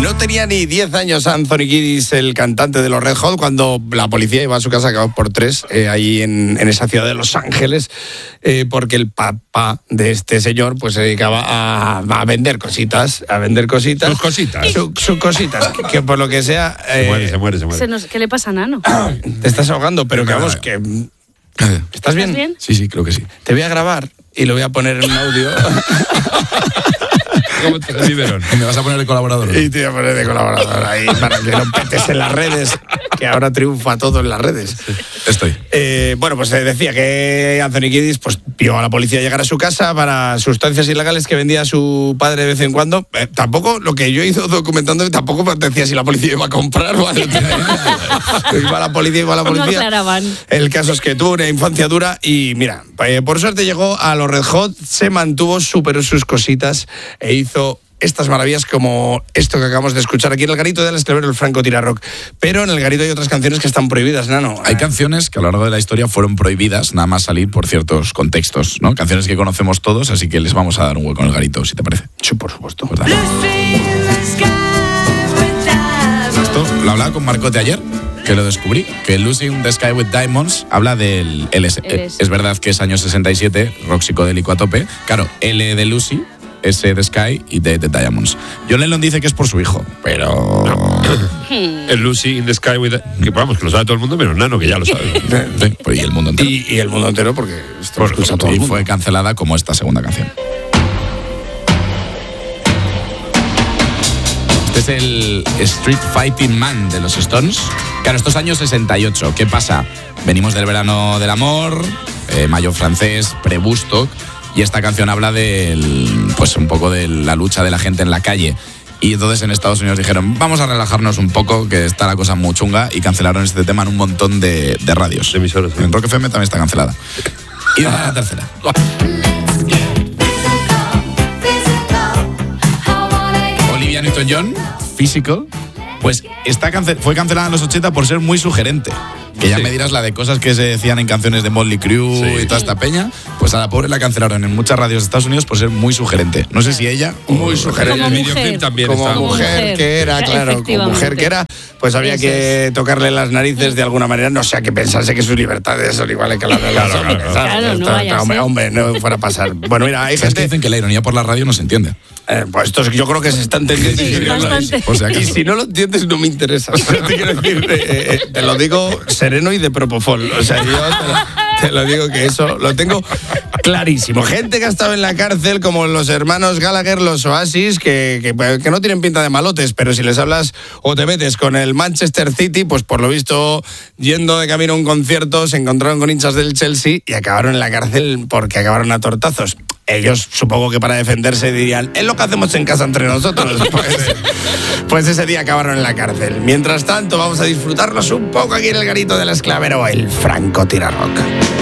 No tenía ni 10 años Anthony Kiedis, el cantante de los Red Hot, cuando la policía iba a su casa acabado por 3, ahí en esa ciudad de Los Ángeles, porque el papá de este señor pues se dedicaba a vender cositas. Sus cositas. Sus cositas, que por lo que sea... Se muere. ¿Qué le pasa a Nano? Te estás ahogando, pero que vamos, que... ¿Estás bien? Sí, creo que sí. Te voy a grabar y lo voy a poner en un audio. ¿Cómo te liberón? ¿Me vas a poner de colaborador? Y te voy a poner de colaborador ahí para que no petes en las redes, que ahora triunfa todo en las redes. Estoy. Bueno, pues decía que Anthony Kiedis pues vio a la policía llegar a su casa para sustancias ilegales que vendía su padre de vez en cuando. Tampoco, lo que yo he ido documentando, tampoco me decía si la policía iba a comprar o algo. Iba la policía. No aclaraban. El caso es que tuvo una infancia dura y mira, por suerte llegó a los Red Hot, se mantuvo, superó sus cositas e hizo estas maravillas como esto que acabamos de escuchar aquí en el garito del esclavero, el Franco Tira Rock. Pero en el garito hay otras canciones que están prohibidas, Nano. Hay canciones que a lo largo de la historia fueron prohibidas, nada más salir por ciertos contextos, ¿no? Canciones que conocemos todos, así que les vamos a dar un hueco en el garito, si te parece. Sí, por supuesto. Pues dale. Esto lo hablaba con Marcote ayer, que lo descubrí, que Lucy in the Sky with Diamonds habla del LS. Es verdad que es año 67, rock psicodélico a tope. Claro, L de Lucy, S de Sky y D de Diamonds. John Lennon dice que es por su hijo, pero... El Lucy in the Sky with... Que vamos, que lo sabe todo el mundo, menos Nano, que ya lo sabe. Sí, pues, y el mundo entero. Y el mundo entero, porque esto lo escucha todo el Y mundo. fue cancelada como esta segunda canción. Este es el Street Fighting Man de los Stones. Claro, estos años 68. ¿Qué pasa? Venimos del verano del amor, mayo francés, pre-Woodstock, y esta canción habla pues un poco de la lucha de la gente en la calle. Y entonces en Estados Unidos dijeron, vamos a relajarnos un poco, que está la cosa muy chunga, y cancelaron este tema en un montón de radios. De emisoras. En Rock FM también está cancelada. Y la tercera. Olivia Newton-John, Physical, pues fue cancelada en los 80 por ser muy sugerente. Que ya me dirás la de cosas que se decían en canciones de Motley Crue y toda esta peña. Pues a la pobre la cancelaron en muchas radios de Estados Unidos por ser muy sugerente. No sé si ella... Muy sugerente. Como El mujer. videoclip también Como está. mujer que era, claro, como mujer que era, pues había que tocarle las narices de alguna manera, no sea que pensase que sus libertades son iguales que las de los hombres. Claro, no vaya a ser. Hombre, no fuera a pasar. Bueno, mira, hay ¿Sabes que gente... dicen que la ironía por la radio no se entiende? Pues esto yo creo que se está entendiendo. Sí, bastante. O sea que Y si no lo entiendes, no me interesa. O sea, te quiero decir, te lo digo sereno y de propofol. O sea, yo te lo digo que eso lo tengo clarísimo. Gente que ha estado en la cárcel, como los hermanos Gallagher, los Oasis, que no tienen pinta de malotes, pero si les hablas o te metes con el Manchester City, pues por lo visto, yendo de camino a un concierto, se encontraron con hinchas del Chelsea y acabaron en la cárcel porque acabaron a tortazos. Ellos, supongo que para defenderse dirían, es lo que hacemos en casa entre nosotros. Pues ese día acabaron en la cárcel. Mientras tanto, vamos a disfrutarnos un poco aquí en el garito del esclavero, el Franco Tira Rock.